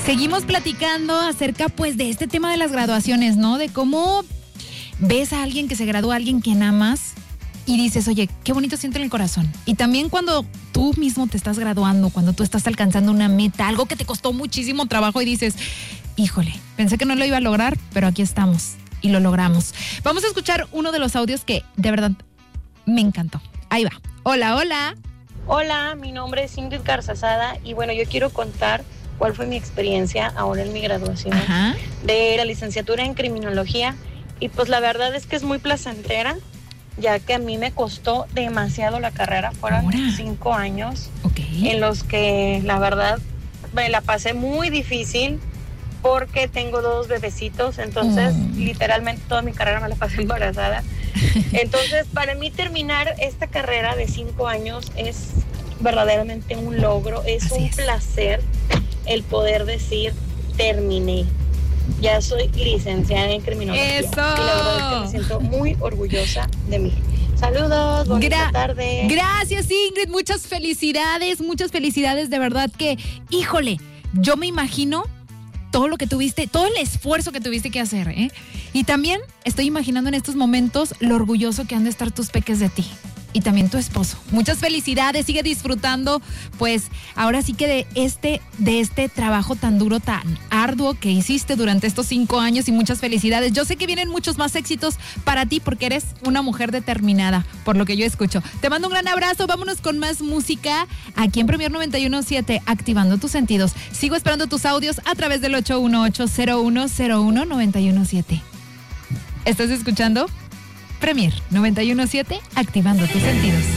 Seguimos platicando acerca pues de este tema de las graduaciones, ¿no? De cómo ves a alguien que se gradúa, a alguien que amas y dices, oye, qué bonito siente en el corazón. Y también cuando tú mismo te estás graduando, cuando tú estás alcanzando una meta, algo que te costó muchísimo trabajo y dices, híjole, pensé que no lo iba a lograr, pero aquí estamos y lo logramos. Vamos a escuchar uno de los audios que de verdad me encantó. Ahí va. Hola, hola. Hola, mi nombre es Ingrid Garzazada y bueno, yo quiero contar cuál fue mi experiencia ahora en mi graduación de la licenciatura en criminología. Y pues la verdad es que es muy placentera, ya que a mí me costó demasiado la carrera. Fueron 5 años en los que la verdad me la pasé muy difícil porque tengo 2 bebecitos, entonces literalmente toda mi carrera me la pasé embarazada. Entonces para mí terminar esta carrera de 5 años es verdaderamente un logro, es un placer el poder decir terminé. Ya soy licenciada en criminología. ¡Eso! Y la verdad es que me siento muy orgullosa de mí. Saludos, bonita tarde. Gracias, Ingrid, muchas felicidades de verdad que, híjole, yo me imagino todo lo que tuviste, todo el esfuerzo que tuviste que hacer, ¿eh? Y también estoy imaginando en estos momentos lo orgulloso que han de estar tus peques de ti. Y también tu esposo. Muchas felicidades, sigue disfrutando, pues ahora sí que de este trabajo tan duro, tan arduo que hiciste durante estos 5 años y muchas felicidades. Yo sé que vienen muchos más éxitos para ti porque eres una mujer determinada, por lo que yo escucho. Te mando un gran abrazo, vámonos con más música aquí en Premier 91.7, activando tus sentidos. Sigo esperando tus audios a través del 818-0101-917. ¿Estás escuchando? Premier 91.7, activando tus sentidos.